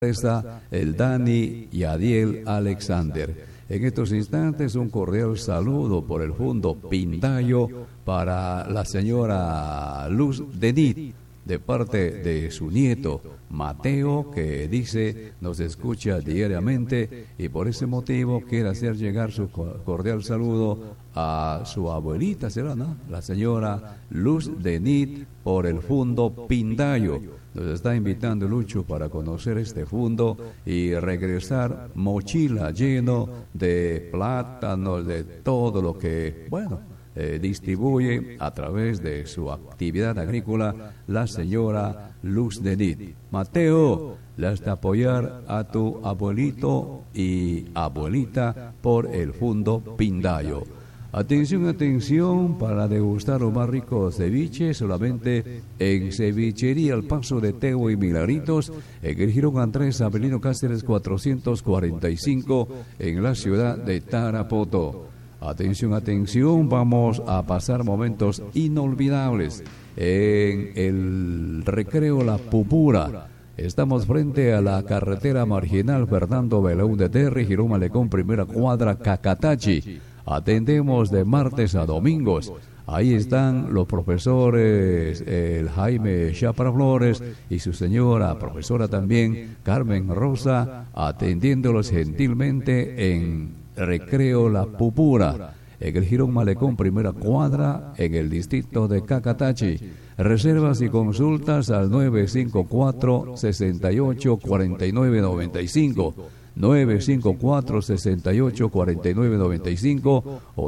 Está el Dani Yadiel Alexander. En estos instantes un cordial saludo por el Fundo Pindayo para la señora Luz Denit, de parte de su nieto Mateo, que dice nos escucha diariamente y por ese motivo quiere hacer llegar su cordial saludo a su abuelita, ¿será, no? La señora Luz Denit, por el Fundo Pindayo. Nos está invitando Lucho para conocer este fundo y regresar mochila lleno de plátanos, de todo lo que, distribuye a través de su actividad agrícola la señora Luz Denit. Mateo, le has de apoyar a tu abuelito y abuelita por el Fundo Pindayo. Atención, atención, para degustar los más ricos ceviches, solamente en Cevichería El Paso de Teo y Milagritos, en el Girón Andrés Avelino Cáceres 445, en la ciudad de Tarapoto. Atención, atención, vamos a pasar momentos inolvidables en el Recreo La Pupura. Estamos frente a la carretera marginal Fernando Belaúnde de Terry, Girón Malecón, primera cuadra, Cacatachi. Atendemos de martes a domingos. Ahí están los profesores, el Jaime Chapra Flores y su señora, profesora también, Carmen Rosa, atendiéndolos gentilmente en Recreo La Pupura, en el Girón Malecón, primera cuadra, en el distrito de Cacatachi. Reservas y consultas al 954-684995. 954-684995 o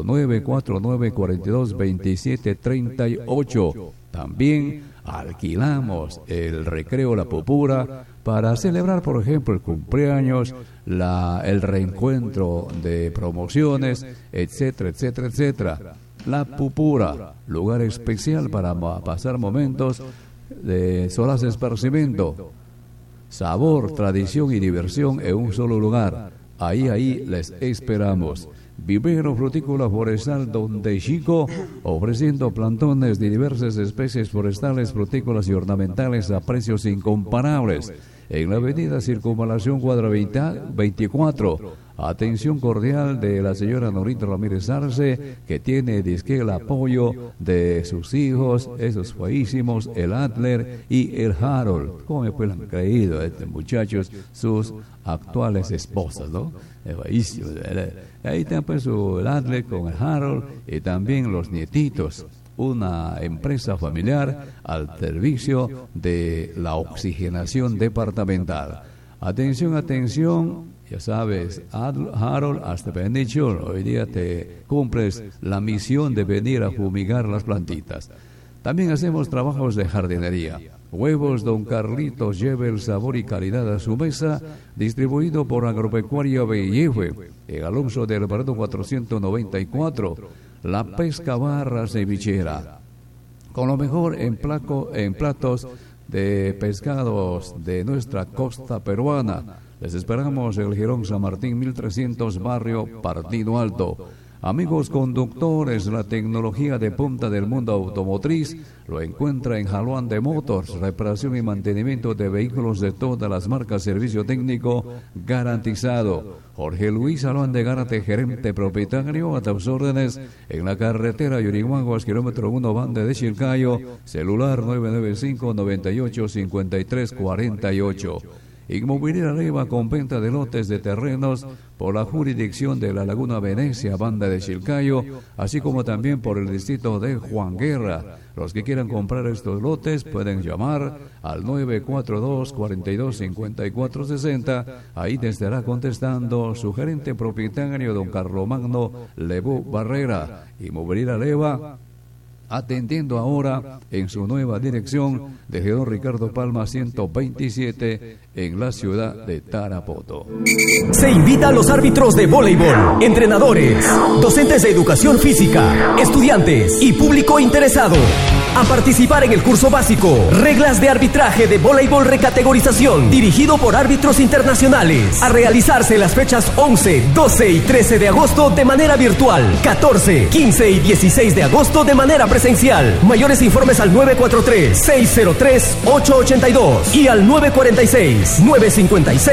949-422738. También alquilamos el Recreo La Pupura para celebrar, por ejemplo, el cumpleaños, el reencuentro de promociones, etcétera, etcétera, etcétera. La Pupura, lugar especial para pasar momentos de solaz esparcimiento. Sabor, tradición y diversión en un solo lugar. Ahí les esperamos. Vivero Frutícola Forestal Donde Chico, ofreciendo plantones de diversas especies forestales, frutícolas y ornamentales a precios incomparables. En la avenida Circunvalación Cuadra 24. Atención cordial de la señora Norita Ramírez Arce, que tiene el apoyo de sus hijos, esos feísimos, el Adler y el Harold. ¿Cómo me han creído muchachos, sus actuales esposas, no? Es feísimo. Ahí está pues el Adler con el Harold y también los nietitos. Una empresa familiar al servicio de la oxigenación departamental. Atención, atención, ya sabes, Harold, hasta bendición, hoy día te cumples la misión de venir a fumigar las plantitas. También hacemos trabajos de jardinería. Huevos Don Carlitos, lleve el sabor y calidad a su mesa, distribuido por Agropecuaria Bellefe, en Alonso del Alvarado 494. La Pesca Barra Cevichera, con lo mejor en platos de pescados de nuestra costa peruana. Les esperamos en el Girón San Martín 1300, barrio Partido Alto. Amigos conductores, la tecnología de punta del mundo automotriz lo encuentra en Jaluan de Motors, reparación y mantenimiento de vehículos de todas las marcas, servicio técnico garantizado. Jorge Luis Jaluan de Gárate, gerente propietario, a tus órdenes en la carretera Yurimaguas, kilómetro 1, Banda de Chilcayo, celular 995-985348. Inmobiliaria Leva, con venta de lotes de terrenos por la jurisdicción de la Laguna Venecia, Banda de Chilcayo, así como también por el distrito de Juan Guerra. Los que quieran comprar estos lotes pueden llamar al 942-425460. Ahí te estará contestando su gerente propietario, don Carlomagno Lebú Barrera. Inmobiliaria Leva, atendiendo ahora en su nueva dirección de don Ricardo Palma 127 en la ciudad de Tarapoto. Se invita a los árbitros de voleibol, entrenadores, docentes de educación física, estudiantes y público interesado a participar en el curso básico Reglas de Arbitraje de Voleibol Recategorización, dirigido por árbitros internacionales, a realizarse las fechas 11, 12 y 13 de agosto de manera virtual, 14, 15 y 16 de agosto de manera presencial. presencial. Mayores informes al 943-603-882 y al 946-956.